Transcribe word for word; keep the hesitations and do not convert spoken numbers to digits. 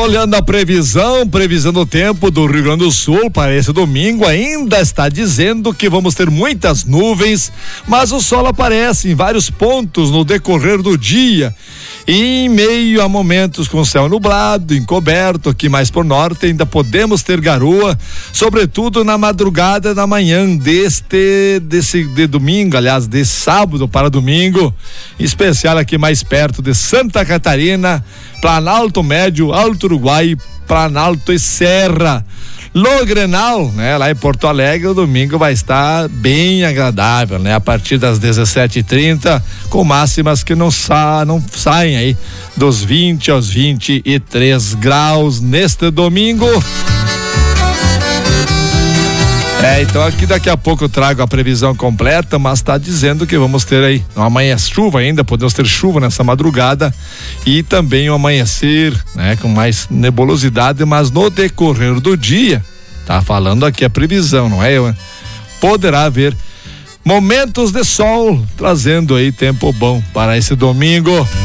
olhando a previsão, previsão do tempo do Rio Grande do Sul para esse domingo, ainda está dizendo que vamos ter muitas nuvens, mas o sol aparece em vários pontos no decorrer do dia. E em meio a momentos com céu nublado, encoberto, aqui mais por norte, ainda podemos ter garoa, sobretudo na madrugada da manhã deste, desse, de domingo, aliás, de sábado para domingo, em especial aqui mais perto de Santa Catarina, Planalto Médio, Alto Uruguai, Planalto e Serra. No Grenal, né, lá em Porto Alegre, o domingo vai estar bem agradável, né, a partir das dezessete e trinta, com máximas que não, sa não saem aí dos vinte aos vinte e três graus neste domingo. É, então aqui daqui a pouco eu trago a previsão completa, mas tá dizendo que vamos ter aí um amanhecer, chuva ainda, podemos ter chuva nessa madrugada e também um amanhecer, né, com mais nebulosidade, mas no decorrer do dia, tá falando aqui a previsão, não é eu, né? Poderá haver momentos de sol, trazendo aí tempo bom para esse domingo.